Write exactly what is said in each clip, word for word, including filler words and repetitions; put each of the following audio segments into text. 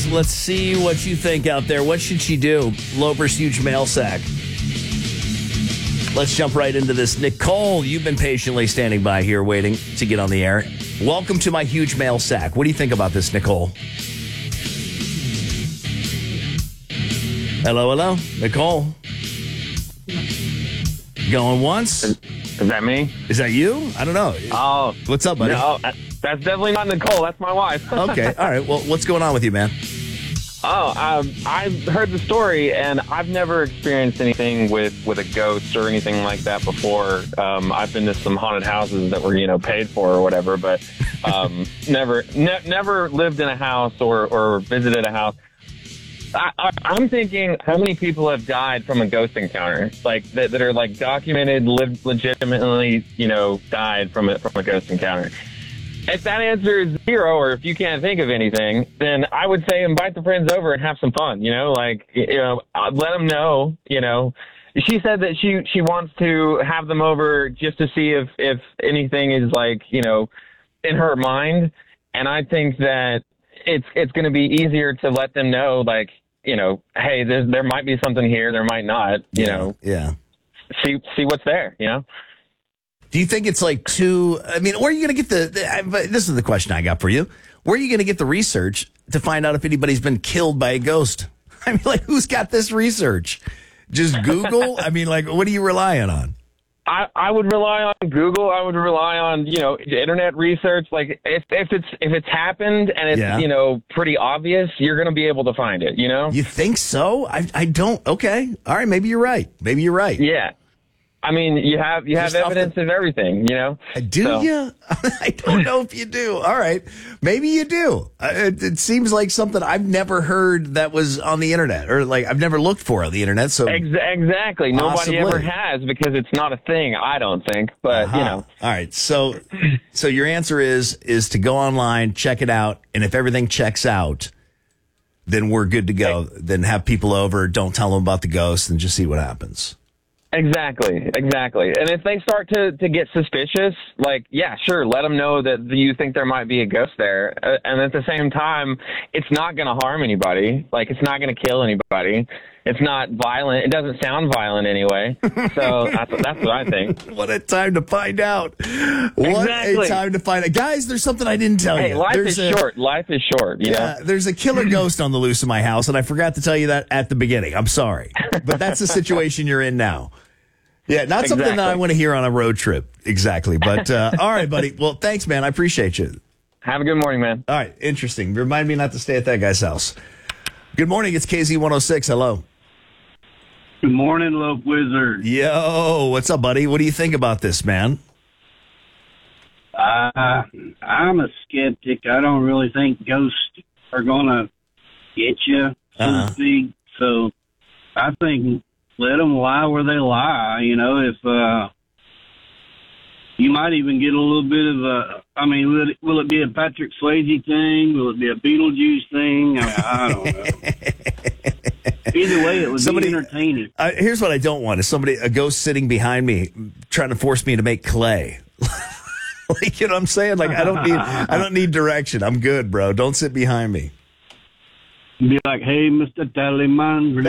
Let's see what you think out there. What should she do? Loper's huge mail sack. Let's jump right into this. Nicole, you've been patiently standing by here waiting to get on the air. Welcome to my huge mail sack. What do you think about this, Nicole? Hello, hello. Nicole. Going once? Is, is that me? Is that you? I don't know. Oh. What's up, buddy? No, that's definitely not Nicole. That's my wife. Okay. All right. Well, what's going on with you, man? Oh, um, I've heard the story, and I've never experienced anything with, with a ghost or anything like that before. Um, I've been to some haunted houses that were, you know, paid for or whatever, but um, never ne- never lived in a house or, or visited a house. I, I, I'm thinking, how many people have died from a ghost encounter, like that, that are like documented, lived legitimately, you know, died from a, from a ghost encounter? If that answer is zero, or if you can't think of anything, then I would say invite the friends over and have some fun. You know, like, you know, let them know. You know, she said that she she wants to have them over just to see if if anything is like, you know, in her mind. And I think that it's it's going to be easier to let them know, like, you know, hey, there there might be something here, there might not. You yeah, know, yeah. See see what's there. You know. Do you think it's like too, I mean, where are you going to get the, the, this is the question I got for you. Where are you going to get the research to find out if anybody's been killed by a ghost? I mean, like, who's got this research? Just Google? I mean, like, what are you relying on? I, I would rely on Google. I would rely on, you know, internet research. Like, if, if it's if it's happened and it's, Yeah. you know, pretty obvious, you're going to be able to find it, you know? You think so? I, I don't. Okay. All right. Maybe you're right. Maybe you're right. Yeah. I mean, you have you have Just off evidence the- of everything, you know? Do So- you? I don't know if you do. All right. Maybe you do. Uh, It, it seems like something I've never heard that was on the internet, or like I've never looked for on the internet. So Ex- exactly. Nobody Possibly. ever has, because it's not a thing, I don't think. But, Uh-huh. you know. All right. So, so your answer is, is to go online, check it out. And if everything checks out, then we're good to go. Then have people over. Don't tell them about the ghost and just see what happens. Exactly, exactly. And if they start to, to get suspicious, like, yeah, sure, let them know that you think there might be a ghost there. Uh, and at the same time, it's not going to harm anybody. Like, it's not going to kill anybody. It's not violent. It doesn't sound violent anyway. So that's, that's what I think. What a time to find out. What Exactly. a time to find out. Guys, there's something I didn't tell Hey, you. life There's is a- short. Life is short, you Yeah, know? there's a killer ghost on the loose in my house, and I forgot to tell you that at the beginning. I'm sorry. But that's the situation you're in now. Yeah, not something that I Exactly. want to hear on a road trip. Exactly. But, uh, all right, buddy. Well, thanks, man. I appreciate you. Have a good morning, man. All right, interesting. Remind me not to stay at that guy's house. Good morning. It's K Z one oh six. Hello. Good morning, Lope Wizard. Yo, what's up, buddy? What do you think about this, man? Uh, I'm a skeptic. I don't really think ghosts are going to get you, so Uh-huh. to speak. So I think let them lie where they lie. You know, if uh, you might even get a little bit of a, I mean, will it, will it be a Patrick Swayze thing? Will it be a Beetlejuice thing? I, mean, I don't know. Either way, it would Somebody- be entertaining. Uh, here's what I don't want: is somebody, a ghost sitting behind me, trying to force me to make clay. Like, you know what I'm saying? Like, I don't need, I don't need direction. I'm good, bro. Don't sit behind me. Be like, hey, Mister Tallyman.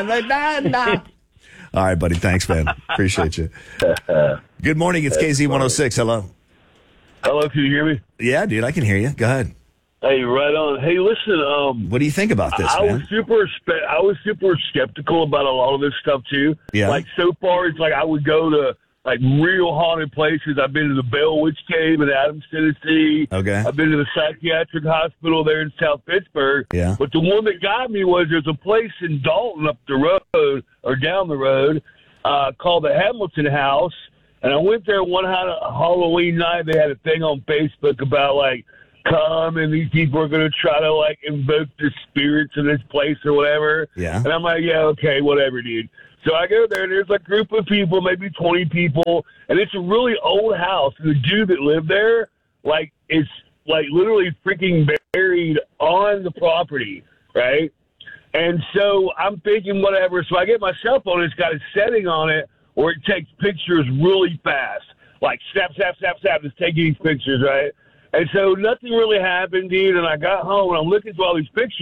All right, buddy. Thanks, man. Appreciate you. Good morning. It's K Z one oh six. Hello. Hello, can you hear me? Yeah, dude, I can hear you. Go ahead. Hey, right on. Hey, listen, um, What do you think about this, I was man? super, spe- I was super skeptical about a lot of this stuff too. Yeah. Like so far, it's like I would go to like real haunted places. I've been to the Bell Witch Cave in Adams, Tennessee. Okay. I've been to the psychiatric hospital there in South Pittsburgh. Yeah. But the one that got me was there's a place in Dalton up the road or down the road uh, called the Hamilton House. And I went there one ha- Halloween night. They had a thing on Facebook about like, come and these people are going to try to like invoke the spirits of this place or whatever. Yeah. And I'm like, yeah, okay, whatever, dude. So I go there and there's a group of people, maybe twenty people, and it's a really old house. And the dude that lived there, like, is like literally freaking buried on the property, right? And so I'm thinking whatever. So I get my cell phone. It's got a setting on it where it takes pictures really fast, like snap, snap, snap, snap. It's taking these pictures, right? And so nothing really happened, dude. And I got home and I'm looking through all these pictures.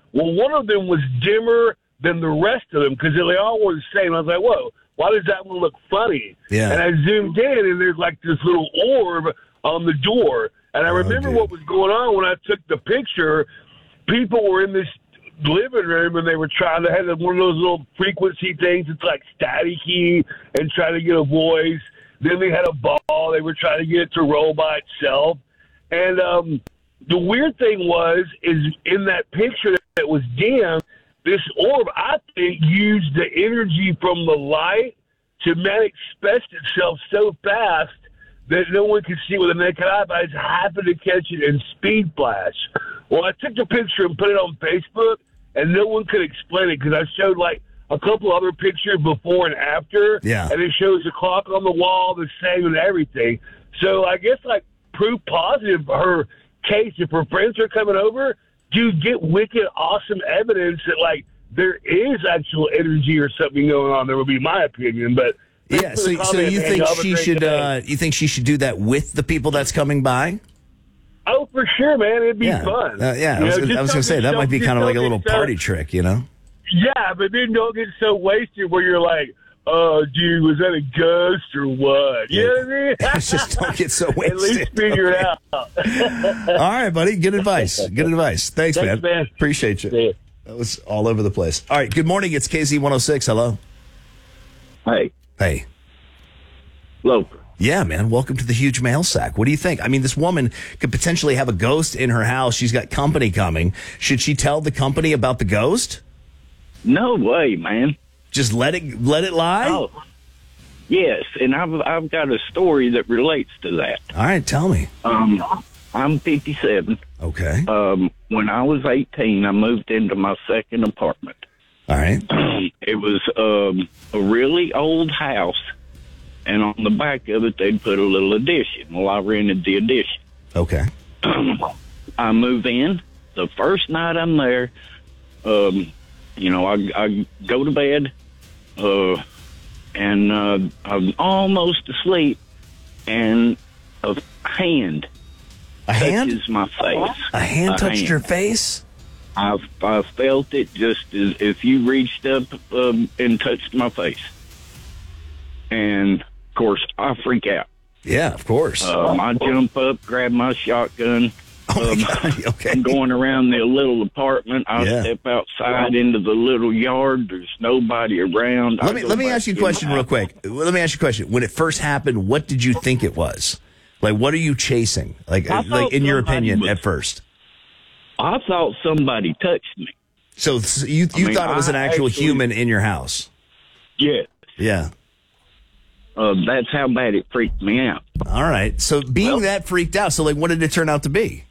Well, one of them was dimmer than the rest of them because they all were the same. I was like, whoa, why does that one look funny? Yeah. And I zoomed in, and there's like this little orb on the door. And I Oh, remember dude. what was going on when I took the picture. People were in this living room, and they were trying to have one of those little frequency things. It's like staticky and trying to get a voice. Then they had a ball. They were trying to get it to roll by itself. And um, the weird thing was, is in that picture that was dim, this orb, I think, used the energy from the light to manifest itself so fast that no one could see with the naked eye, but I just happened to catch it in speed flash. Well, I took the picture and put it on Facebook, and no one could explain it because I showed, like, a couple other pictures before and after, Yeah. and it shows the clock on the wall, the same and everything. So I guess, like, proof positive for her case. If her friends are coming over, dude, get wicked awesome evidence that, like, there is actual energy or something going on. There would be my opinion, but Yeah, so so you think she should uh, you think she should do that with the people that's coming by? Oh, for sure, man. It'd be Yeah, fun. uh, yeah. I You was, know, just I was going to say don't that get might be so- kind of just like a don't little get so- party trick, you know? Yeah, but then don't get so wasted where you're like, oh, dude, was that a ghost or what? You know what I mean? Just don't get so wasted. At least figure it out. All right, buddy. Good advice. Good advice. Thanks, Thanks, man. man. Appreciate you. See ya. That was all over the place. All right. Good morning. It's K Z one oh six. Hello. Hey, Hey. Loper. Yeah, man. Welcome to the huge mail sack. What do you think? I mean, this woman could potentially have a ghost in her house. She's got company coming. Should she tell the company about the ghost? No way, man. Just let it let it lie? Oh, yes, and I've I've got a story that relates to that. All right, tell me. Um, I'm fifty-seven. Okay. Um, when I was eighteen, I moved into my second apartment. All right. It was um, a really old house, and on the back of it, they'd put a little addition. Well, I rented the addition. Okay. I move in. The first night I'm there, um, you know, I, I go to bed, uh, and uh, I'm almost asleep, and a hand A hand? touches my face. A hand A touched hand. your face? I, I felt it just as if you reached up um, and touched my face. And, of course, I freak out. Yeah, of course. Um, I jump up, grab my shotgun. oh, Um, my God. Okay. I'm going around the little apartment. I Yeah. step outside into the little yard. There's nobody around. Let I me go let me back ask you a in question my real house. quick. Let me ask you a question. When it first happened, what did you think it was? Like, what are you chasing? Like, I like thought in your somebody opinion, was- at first. I thought somebody touched me. So s- you you mean, thought it was an I actual actually- human in your house? Yeah. Yeah. Uh, that's how bad it freaked me out. All right. So being Well- that freaked out, so like, what did it turn out to be?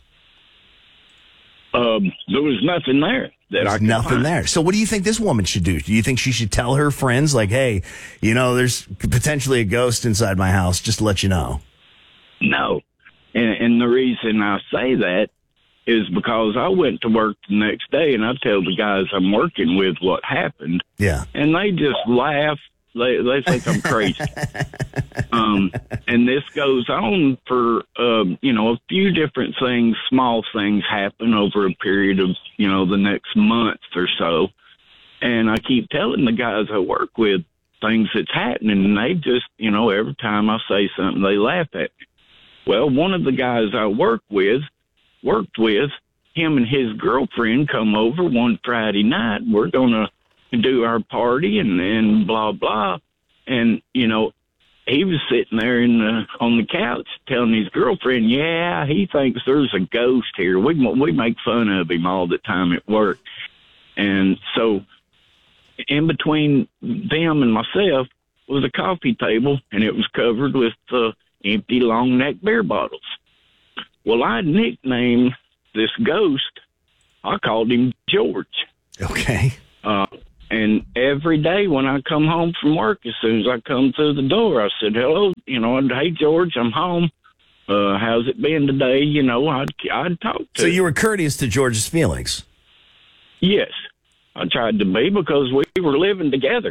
Um, there was nothing there that I There's could nothing find. there. So what do you think this woman should do? Do you think she should tell her friends, like, hey, you know, there's potentially a ghost inside my house, just to let you know? No. And, and the reason I say that is because I went to work the next day and I tell the guys I'm working with what happened, Yeah. and they just laugh. They they think I'm crazy. um, and this goes on for um, you know, a few different things. Small things happen over a period of, you know, the next month or so. And I keep telling the guys I work with things that's happening, and they just, you know, every time I say something, they laugh at me. Well, one of the guys I work with, worked with, him and his girlfriend come over one Friday night. We're going to do our party and, and blah, blah. And, you know, he was sitting there in the, on the couch telling his girlfriend, yeah, he thinks there's a ghost here. We, we make fun of him all the time at work. And so in between them and myself was a coffee table, and it was covered with uh, empty long neck beer bottles. Well, I nicknamed this ghost, I called him George. Okay. Uh, and every day when I come home from work, as soon as I come through the door, I said, hello, you know, hey, George, I'm home. Uh, how's it been today? You know, I'd, I'd talk to So him. you were courteous to George's feelings. Yes, I tried to be because we were living together.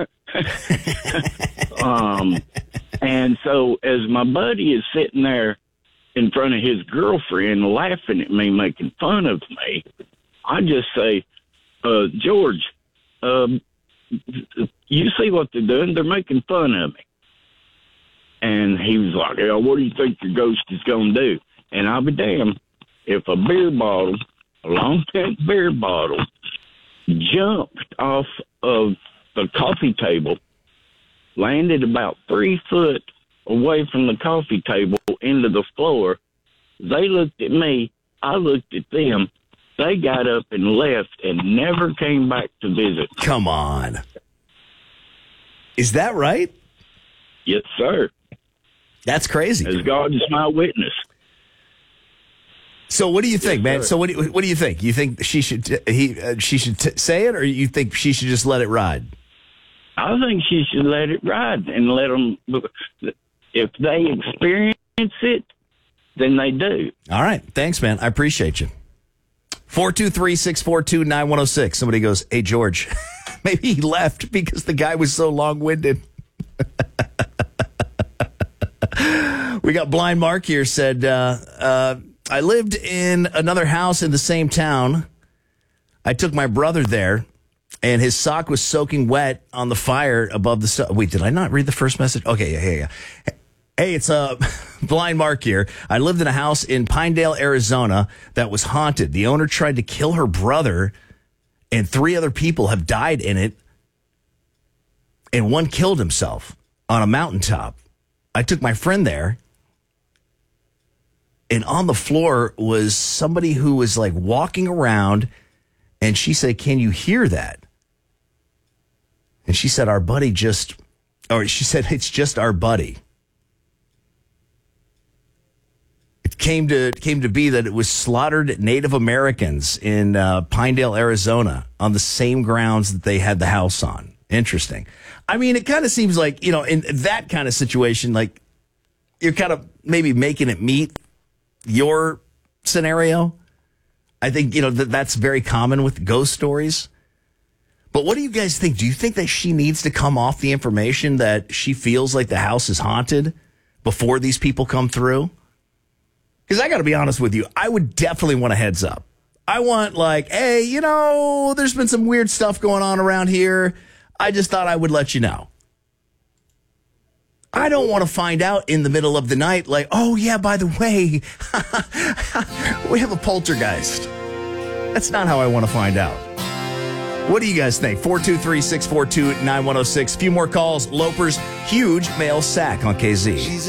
um, and so as my buddy is sitting there in front of his girlfriend laughing at me, making fun of me, I just say, uh, George, um, you see what they're doing? They're making fun of me. And he was like, yeah, what do you think your ghost is going to do? And I'll be damned if a beer bottle, a long neck beer bottle, jumped off of the coffee table, landed about three foot away from the coffee table into the floor. They looked at me. I looked at them. They got up and left and never came back to visit. Come on. Is that right? Yes, sir. That's crazy. As God is my witness. So what do you think, Yes, man? sir. So what do you, what do you think? You think she should he uh, she should t- say it, or you think she should just let it ride? I think she should let it ride and let them. If they experience it, then they do. All right. Thanks, man. I appreciate you. four two three, six four two, nine one oh six. Somebody goes, hey, George, maybe he left because the guy was so long-winded. We got Blind Mark here, said, uh, uh, I lived in another house in the same town. I took my brother there, and his sock was soaking wet on the fire above the... So- Wait, did I not read the first message? Okay, yeah, yeah, yeah. Hey, it's uh, Blind Mark here. I lived in a house in Pinedale, Arizona that was haunted. The owner tried to kill her brother, and three other people have died in it, and one killed himself on a mountaintop. I took my friend there, and on the floor was somebody who was like walking around, and she said, can you hear that? And she said, our buddy just, or she said, it's just our buddy. It came to came to be that it was slaughtered Native Americans in uh, Pinedale, Arizona, on the same grounds that they had the house on. Interesting. I mean, it kind of seems like, you know, in that kind of situation, like you're kind of maybe making it meet your scenario. I think, you know, that that's very common with ghost stories. But what do you guys think? Do you think that she needs to come off the information that she feels like the house is haunted before these people come through? Because I got to be honest with you, I would definitely want a heads up. I want like, hey, you know, there's been some weird stuff going on around here. I just thought I would let you know. I don't want to find out in the middle of the night like, oh, yeah, by the way, we have a poltergeist. That's not how I want to find out. What do you guys think? four two three, six four two, nine one oh six. A few more calls. Lopers, huge mail sack on K Z.